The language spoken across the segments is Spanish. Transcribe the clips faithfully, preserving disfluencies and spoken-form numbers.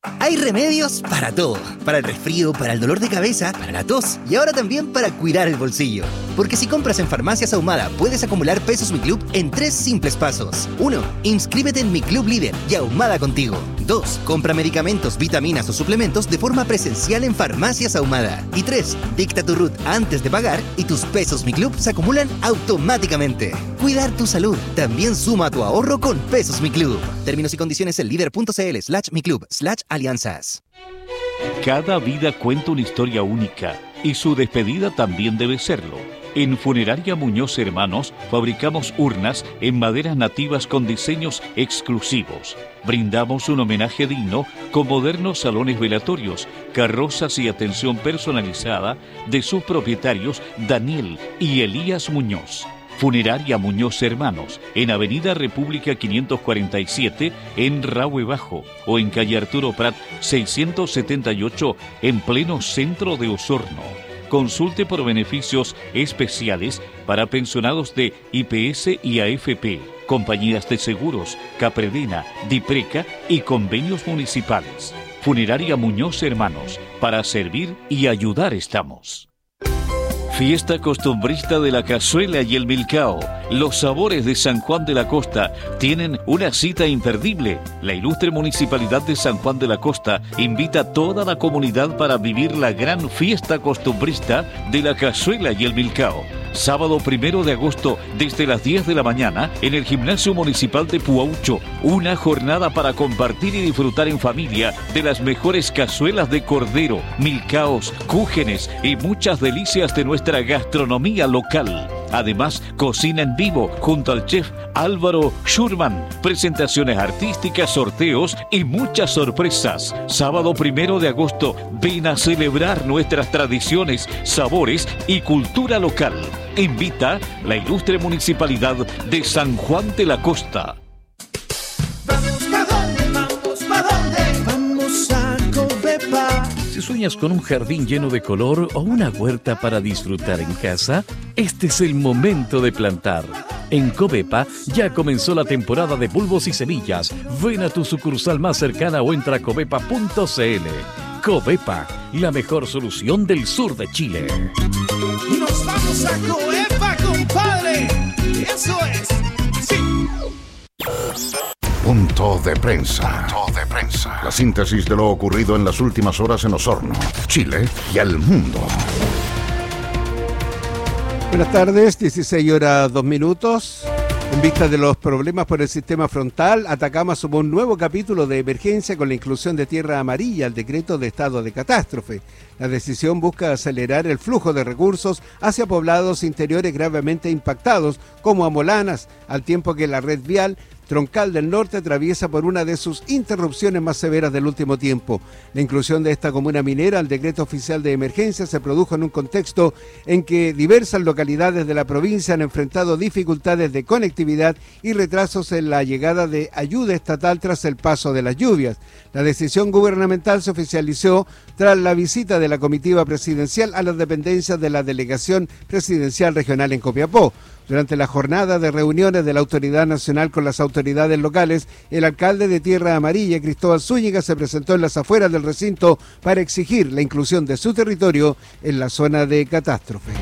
Hay remedios para todo. Para el resfrío, para el dolor de cabeza, para la tos y ahora también para cuidar el bolsillo. Porque si compras en Farmacias Ahumada, puedes acumular pesos Mi Club en tres simples pasos. uno. Inscríbete en Mi Club Líder y Ahumada contigo. dos. Compra medicamentos, vitaminas o suplementos de forma presencial en Farmacias Ahumada. Y tres. Dicta tu R U T antes de pagar y tus pesos Mi Club se acumulan automáticamente. Cuidar tu salud también suma a tu ahorro con pesos Mi Club. Términos y condiciones en líder.cl slash Mi Club slash alianzas. Cada vida cuenta una historia única y su despedida también debe serlo. En Funeraria Muñoz Hermanos fabricamos urnas en maderas nativas con diseños exclusivos. Brindamos un homenaje digno con modernos salones velatorios, carrozas y atención personalizada de sus propietarios Daniel y Elías Muñoz. Funeraria Muñoz Hermanos, en Avenida República quinientos cuarenta y siete, en Rahue Bajo, o en calle Arturo Prat seiscientos setenta y ocho, en pleno centro de Osorno. Consulte por beneficios especiales para pensionados de I P S y A F P, compañías de seguros, Capredena, Dipreca y convenios municipales. Funeraria Muñoz Hermanos, para servir y ayudar estamos. Fiesta costumbrista de la cazuela y el milcao. Los sabores de San Juan de la Costa tienen una cita imperdible. La ilustre Municipalidad de San Juan de la Costa invita a toda la comunidad para vivir la gran fiesta costumbrista de la cazuela y el milcao. Sábado primero de agosto, desde las diez de la mañana, en el Gimnasio Municipal de Puaucho, una jornada para compartir y disfrutar en familia de las mejores cazuelas de cordero, milcaos, cúgenes y muchas delicias de nuestra gastronomía local. Además, cocina en vivo junto al chef Álvaro Schurman, presentaciones artísticas, sorteos y muchas sorpresas. Sábado primero de agosto, ven a celebrar nuestras tradiciones, sabores y cultura local. Invita la ilustre Municipalidad de San Juan de la Costa. Vamos, ¿pa' dónde? Vamos, ¿pa' dónde? Vamos a Covepa. Si sueñas con un jardín lleno de color o una huerta para disfrutar en casa, este es el momento de plantar. En Covepa ya comenzó la temporada de bulbos y semillas. Ven a tu sucursal más cercana o entra a covepa punto cl. Covepa, la mejor solución del sur de Chile. Nos vamos a Covepa, compadre. Eso es. Sí. Punto de prensa. Punto de prensa. La síntesis de lo ocurrido en las últimas horas en Osorno, Chile y el mundo. Buenas tardes, dieciséis horas dos minutos. En vista de los problemas por el sistema frontal, Atacama sumó un nuevo capítulo de emergencia con la inclusión de tierra amarilla al decreto de estado de catástrofe. La decisión busca acelerar el flujo de recursos hacia poblados interiores gravemente impactados, como Amolanas, al tiempo que la red vial Troncal del Norte atraviesa por una de sus interrupciones más severas del último tiempo. La inclusión de esta comuna minera al decreto oficial de emergencia se produjo en un contexto en que diversas localidades de la provincia han enfrentado dificultades de conectividad y retrasos en la llegada de ayuda estatal tras el paso de las lluvias. La decisión gubernamental se oficializó tras la visita de la comitiva presidencial a las dependencias de la Delegación Presidencial Regional en Copiapó. Durante la jornada de reuniones de la Autoridad Nacional con las autoridades locales, el alcalde de Tierra Amarilla, Cristóbal Zúñiga, se presentó en las afueras del recinto para exigir la inclusión de su territorio en la zona de catástrofe.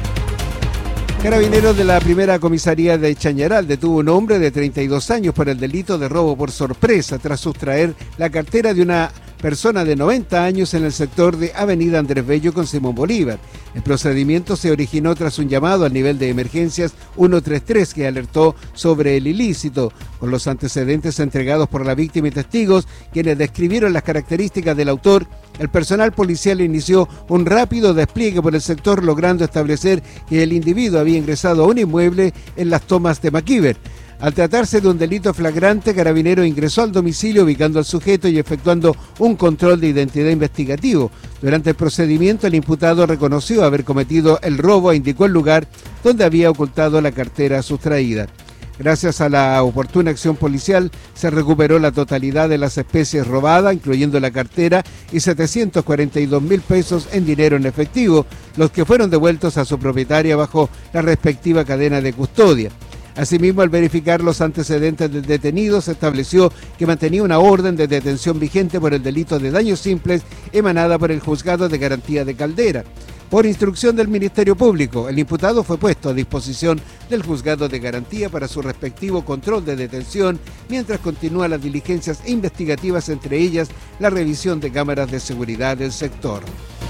Carabineros de la primera comisaría de Chañaral detuvo a un hombre de treinta y dos años por el delito de robo por sorpresa tras sustraer la cartera de una persona de noventa años en el sector de Avenida Andrés Bello con Simón Bolívar. El procedimiento se originó tras un llamado al nivel de emergencias ciento treinta y tres que alertó sobre el ilícito. Con los antecedentes entregados por la víctima y testigos, quienes describieron las características del autor, el personal policial inició un rápido despliegue por el sector, logrando establecer que el individuo había ingresado a un inmueble en las Tomas de Maquíver. Al tratarse de un delito flagrante, Carabinero ingresó al domicilio ubicando al sujeto y efectuando un control de identidad investigativo. Durante el procedimiento, el imputado reconoció haber cometido el robo e indicó el lugar donde había ocultado la cartera sustraída. Gracias a la oportuna acción policial, se recuperó la totalidad de las especies robadas, incluyendo la cartera, y setecientos cuarenta y dos mil pesos en dinero en efectivo, los que fueron devueltos a su propietaria bajo la respectiva cadena de custodia. Asimismo, al verificar los antecedentes del detenido, se estableció que mantenía una orden de detención vigente por el delito de daños simples emanada por el Juzgado de Garantía de Caldera. Por instrucción del Ministerio Público, el imputado fue puesto a disposición del Juzgado de Garantía para su respectivo control de detención, mientras continúan las diligencias investigativas, entre ellas la revisión de cámaras de seguridad del sector.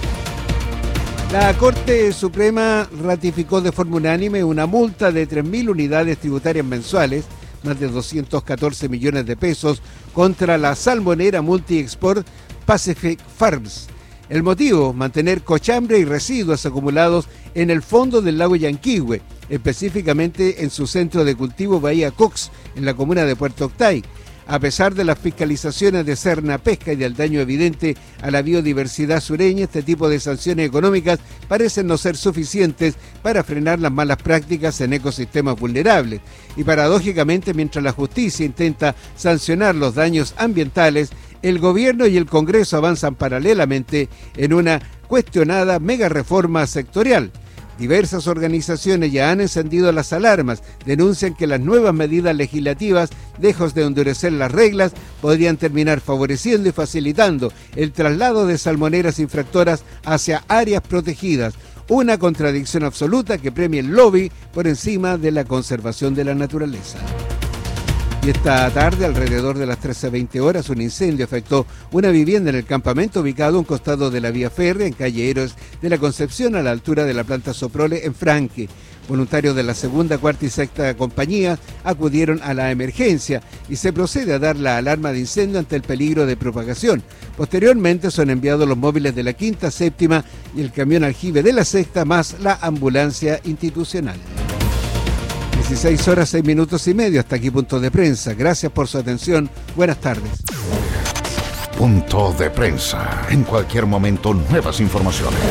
La Corte Suprema ratificó de forma unánime una multa de tres mil unidades tributarias mensuales, más de doscientos catorce millones de pesos, contra la salmonera Multi-Export Pacific Farms. El motivo, mantener cochambre y residuos acumulados en el fondo del lago Yanquihue, específicamente en su centro de cultivo Bahía Cox, en la comuna de Puerto Octay. A pesar de las fiscalizaciones de Serna Pesca y del daño evidente a la biodiversidad sureña, este tipo de sanciones económicas parecen no ser suficientes para frenar las malas prácticas en ecosistemas vulnerables. Y paradójicamente, mientras la justicia intenta sancionar los daños ambientales, el gobierno y el Congreso avanzan paralelamente en una cuestionada mega reforma sectorial. Diversas organizaciones ya han encendido las alarmas, denuncian que las nuevas medidas legislativas, lejos de endurecer las reglas, podrían terminar favoreciendo y facilitando el traslado de salmoneras infractoras hacia áreas protegidas, una contradicción absoluta que premia el lobby por encima de la conservación de la naturaleza. Y esta tarde, alrededor de las trece veinte horas, un incendio afectó una vivienda en el campamento ubicado a un costado de la vía férrea en calle Héroes de la Concepción, a la altura de la planta Soprole en Franque. Voluntarios de la segunda, cuarta y sexta compañía acudieron a la emergencia y se procede a dar la alarma de incendio ante el peligro de propagación. Posteriormente son enviados los móviles de la quinta, séptima y el camión aljibe de la sexta, más la ambulancia institucional. dieciséis horas, seis minutos y medio. Hasta aquí Punto de Prensa. Gracias por su atención. Buenas tardes. Punto de Prensa. En cualquier momento, nuevas informaciones.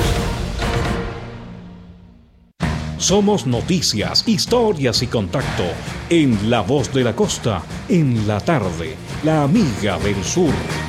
Somos noticias, historias y contacto en La Voz de la Costa, en la tarde, la amiga del sur.